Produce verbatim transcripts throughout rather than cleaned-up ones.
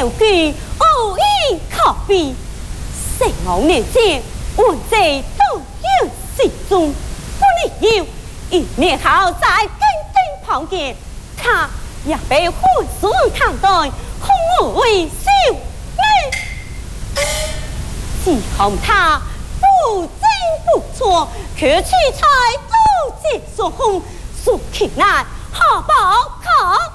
有句无以可比。十五年前，我在都有失踪，不理由一年后在跟跟旁见，他也被混送看待，恐我为小妹。只恨他不争不错，却取财都结所控，所期难何不可了？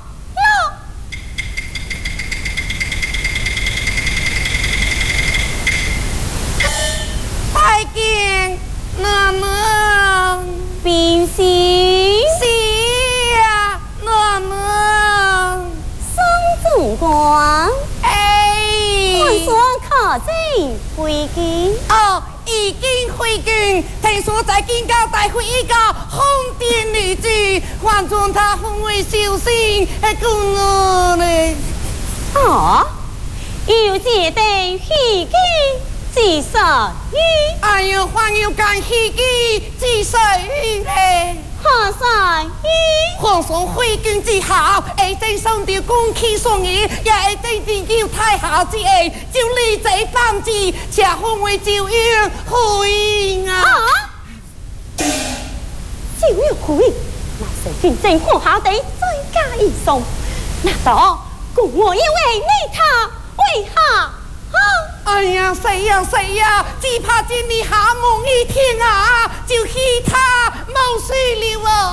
拜见娘娘， 便是是呀，娘娘， 孙总管， 哎， 我所可知回京。 哦，已经回京，听说在京郊带回一个红殿女子，换作她封为小仙，还公我呢。 哦，有这对虚经至十余， 哎呀，还要干虚机至十余嘞。 何十余？ 皇上回京之后，会正上吊公器送爷，也会正正叫太后之下，就立这班子，且封为诏曰回啊！ 啊！照约回，那是见证皇下的再加一送，那道故我要为你他为下啊！ 哎呀，谁呀谁呀！只怕今日下梦一天啊，就弃他冇水了哦。